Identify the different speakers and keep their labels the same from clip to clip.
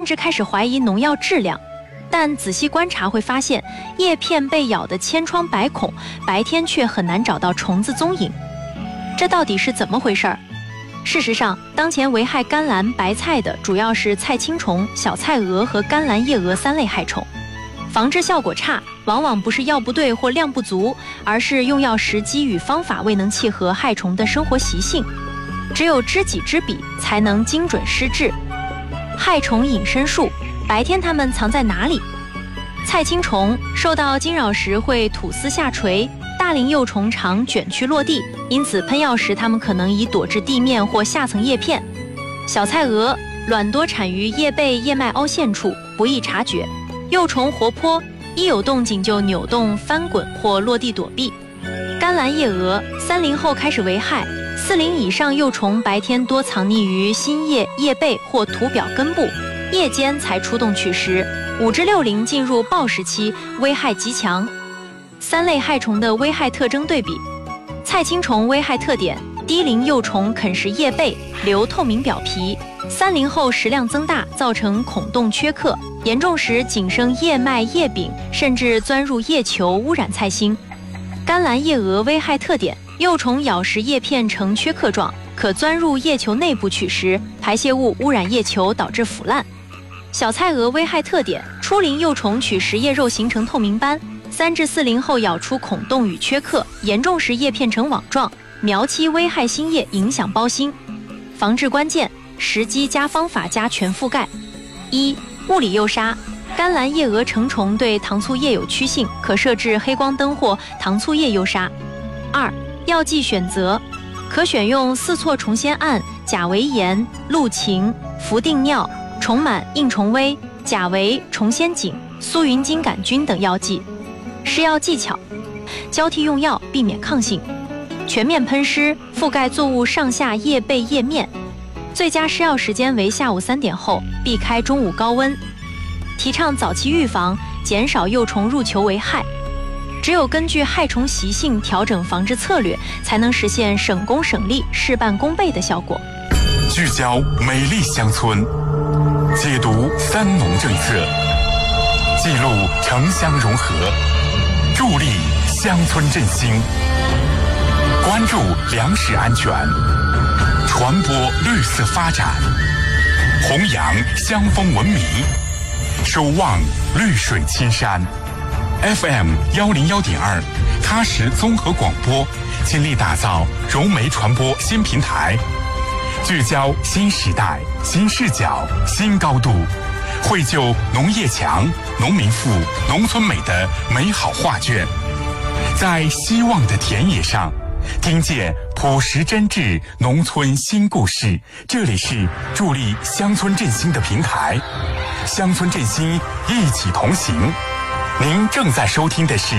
Speaker 1: 至开始怀疑农药质量。但仔细观察会发现，叶片被咬得千疮百孔，白天却很难找到虫子踪影。这到底是怎么回事儿？事实上，当前危害甘蓝、白菜的主要是菜青虫、小菜蛾和甘蓝叶蛾3类害虫。防治效果差，往往不是药不对或量不足，而是用药时机与方法未能契合害虫的生活习性。只有知己知彼，才能精准施治。害虫隐身术，白天它们藏在哪里？菜青虫受到惊扰时会吐丝下垂，大龄幼虫常卷曲落地，因此喷药时它们可能已躲至地面或下层叶片。小菜蛾卵多产于叶背叶脉凹陷处，不易察觉。幼虫活泼，一有动静就扭动、翻滚或落地躲避。甘蓝叶蛾30后开始危害，40以上幼虫白天多藏匿于新叶叶背或土表根部，夜间才出动取食。5至60进入暴食期，危害极强。3类害虫的危害特征对比：菜青虫危害特点：低龄幼虫啃食叶背，留透明表皮，30后食量增大，造成孔洞缺刻，严重时仅生叶脉、叶柄，甚至钻入叶球，污染菜心。甘蓝叶蛾危害特点：幼虫咬食叶片呈缺刻状，可钻入叶球内部取食，排泄物污染叶球，导致腐烂。小菜蛾危害特点：初龄幼虫取食叶肉形成透明斑，3至40后咬出孔洞与缺刻，严重时叶片呈网状，苗期危害新叶，影响苞心。防治关键：时机加方法加全覆盖。1. 物理诱杀。甘蓝叶蛾成虫对糖醋叶有趋性，可设置黑光灯或糖醋叶诱杀。2. 药剂选择，可选用4唑虫酰胺、甲维盐、陆嗪、氟定尿、虫螨、硬虫威、甲维、虫酰碱、苏云金杆菌等药剂。施药技巧：交替用药，避免抗性。全面喷湿，覆盖作物上下叶背叶面。最佳施药时间为下午3点后，避开中午高温。提倡早期预防，减少幼虫入球为害。只有根据害虫习性调整防治策略，才能实现省工省力、事半功倍的效果。
Speaker 2: 聚焦美丽乡村，解读3农政策，记录城乡融合，助力乡村振兴，关注粮食安全，传播绿色发展，弘扬乡风文明，守望绿水青山。FM 101.2，喀什综合广播倾力打造融媒传播新平台，聚焦新时代、新视角、新高度，绘就农业强、农民富、农村美的美好画卷。在希望的田野上，听见朴实真挚农村新故事。这里是助力乡村振兴的平台，乡村振兴一起同行。您正在收听的是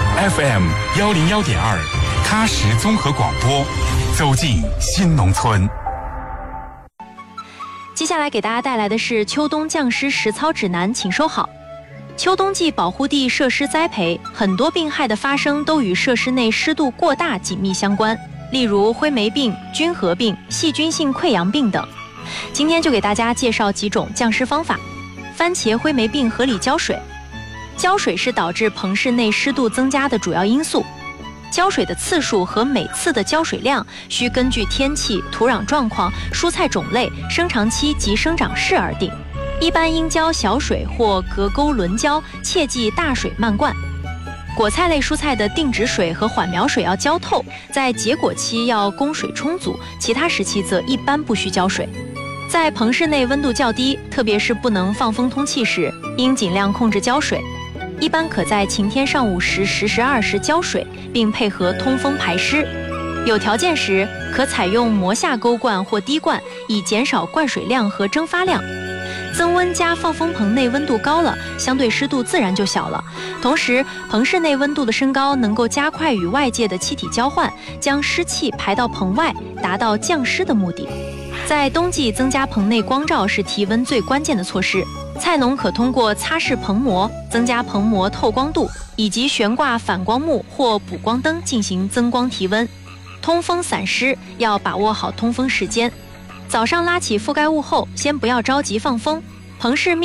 Speaker 2: FM 101.2喀什综合广播，走进新农村。
Speaker 1: 接下来给大家带来的是秋冬降湿实操指南，请收好。秋冬季保护地设施栽培，很多病害的发生都与设施内湿度过大紧密相关，例如灰霉病、菌核病、细菌性溃疡病等。今天就给大家介绍几种降湿方法。番茄灰霉病合理浇水。浇水是导致棚室内湿度增加的主要因素。浇水的次数和每次的浇水量需根据天气、土壤状况、蔬菜种类、生长期及生长势而定。一般应浇小水或隔沟轮浇，切忌大水漫灌。果菜类蔬菜的定植水和缓苗水要浇透，在结果期要供水充足，其他时期则一般不需浇水。在棚室内温度较低，特别是不能放风通气时，应尽量控制浇水。一般可在晴天上午10时、12时浇水，并配合通风排湿。有条件时，可采用磨下沟灌或滴灌，以减少灌水量和蒸发量。增温加放风棚内温度高了，相对湿度自然就小了。同时，棚室内温度的升高能够加快与外界的气体交换，将湿气排到棚外，达到降湿的目的。在冬季增加棚内光照是提温最关键的措施。菜农可通过擦拭棚膜、增加棚膜透光度，以及悬挂反光幕或补光灯进行增光提温。通风散湿要把握好通风时间。早上拉起覆盖物后，先不要着急放风，棚室